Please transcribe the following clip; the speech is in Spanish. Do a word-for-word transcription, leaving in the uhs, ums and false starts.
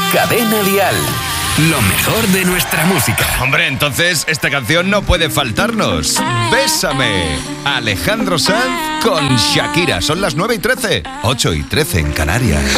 Cadena Dial. Lo mejor de nuestra música. Hombre, entonces esta canción no puede faltarnos. Bésame. Alejandro Sanz con Shakira. Son las nueve y trece. ocho y trece en Canarias.